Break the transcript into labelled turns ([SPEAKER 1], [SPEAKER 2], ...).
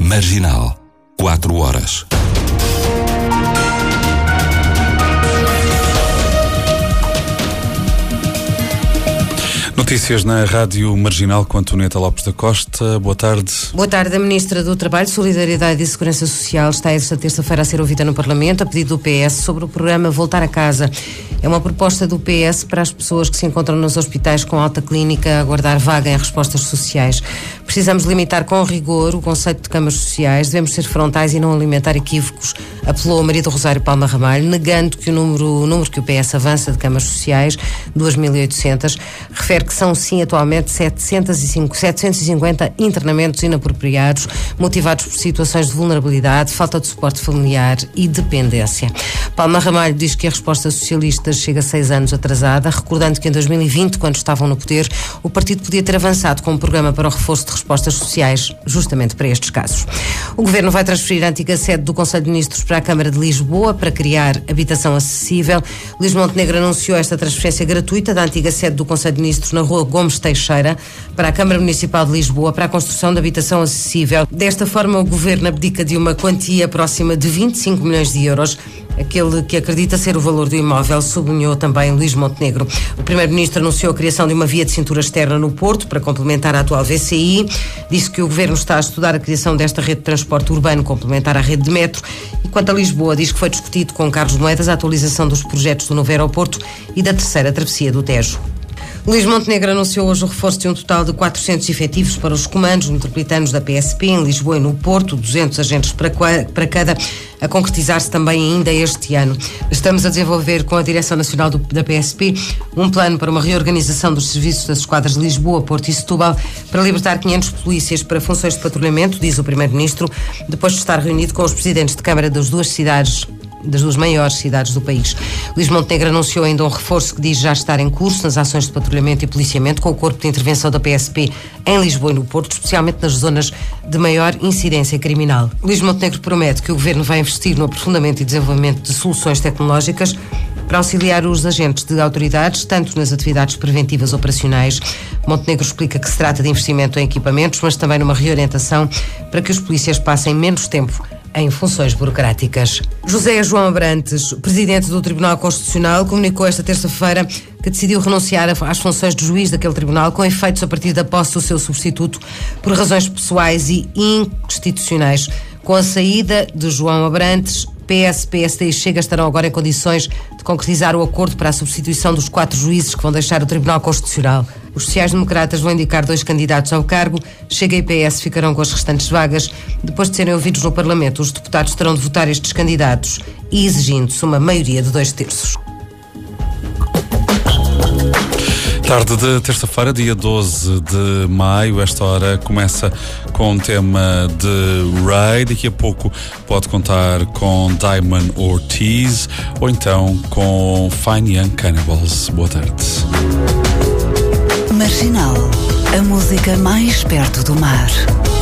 [SPEAKER 1] Marginal. 4 horas. Notícias na Rádio Marginal com Antonieta Lopes da Costa. Boa tarde.
[SPEAKER 2] Boa tarde. A Ministra do Trabalho, Solidariedade e Segurança Social está esta terça-feira a ser ouvida no Parlamento a pedido do PS sobre o programa Voltar a Casa. É uma proposta do PS para as pessoas que se encontram nos hospitais com alta clínica a aguardar vaga em respostas sociais. Precisamos limitar com rigor o conceito de camas sociais, devemos ser frontais e não alimentar equívocos, apelou Maria do Rosário Palma Ramalho, negando que o número que o PS avança de camas sociais, 2.800, refere que são sim atualmente 750 internamentos inapropriados, motivados por situações de vulnerabilidade, falta de suporte familiar e dependência. Palma Ramalho diz que a resposta socialista chega 6 anos atrasada, recordando que em 2020, quando estavam no poder, o partido podia ter avançado com um programa para o reforço de respostas sociais, justamente para estes casos. O Governo vai transferir a antiga sede do Conselho de Ministros para a Câmara de Lisboa para criar habitação acessível. Luís Montenegro anunciou esta transferência gratuita da antiga sede do Conselho de Ministros na Rua Gomes Teixeira para a Câmara Municipal de Lisboa para a construção de habitação acessível. Desta forma, o Governo abdica de uma quantia próxima de 25 milhões de euros, aquele que acredita ser o valor do imóvel, sublinhou também Luís Montenegro. O Primeiro-Ministro anunciou a criação de uma via de cintura externa no Porto para complementar a atual VCI. Disse que o Governo está a estudar a criação desta rede de transporte urbano complementar à rede de metro. E quanto a Lisboa, diz que foi discutido com Carlos Moedas a atualização dos projetos do novo aeroporto e da terceira travessia do Tejo. Luís Montenegro anunciou hoje o reforço de um total de 400 efetivos para os comandos metropolitanos da PSP em Lisboa e no Porto, 200 agentes para cada, a concretizar-se também ainda este ano. Estamos a desenvolver com a Direção Nacional da PSP um plano para uma reorganização dos serviços das esquadras de Lisboa, Porto e Setúbal para libertar 500 polícias para funções de patrulhamento, diz o Primeiro-Ministro, depois de estar reunido com os presidentes de Câmara das duas maiores cidades do país. Luís Montenegro anunciou ainda um reforço que diz já estar em curso nas ações de patrulhamento e policiamento com o corpo de intervenção da PSP em Lisboa e no Porto, especialmente nas zonas de maior incidência criminal. Luís Montenegro promete que o Governo vai investir no aprofundamento e desenvolvimento de soluções tecnológicas para auxiliar os agentes de autoridades, tanto nas atividades preventivas operacionais. Montenegro explica que se trata de investimento em equipamentos, mas também numa reorientação para que os polícias passem menos tempo em funções burocráticas. José João Abrantes, presidente do Tribunal Constitucional, comunicou esta terça-feira que decidiu renunciar às funções de juiz daquele tribunal, com efeitos a partir da posse do seu substituto, por razões pessoais e inconstitucionais. Com a saída de João Abrantes, PS, PSD e Chega estarão agora em condições de concretizar o acordo para a substituição dos 4 juízes que vão deixar o Tribunal Constitucional. Os sociais-democratas vão indicar 2 candidatos ao cargo, Chega e PS ficarão com as restantes vagas. Depois de serem ouvidos no Parlamento, os deputados terão de votar estes candidatos e exigindo-se uma maioria de 2/3.
[SPEAKER 1] Tarde de terça-feira, dia 12 de maio, esta hora começa com um tema de Ray. Daqui a pouco pode contar com Diamond Ortiz ou então com Fine Young Cannibals. Boa tarde.
[SPEAKER 3] Marginal, a música mais perto do mar.